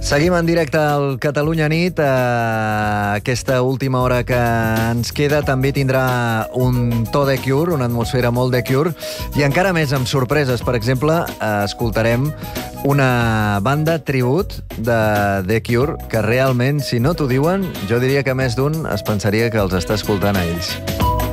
Seguim en directe al Catalunya Nit. Aquesta última hora que ens queda també tindrà un to de Cure, una atmosfera molt de Cure, i encara més amb sorpreses. Per exemple, escoltarem una banda tribut de The Cure que realment, si no t'ho diuen, jo diria que més d'un es pensaria que els està escoltant a ells.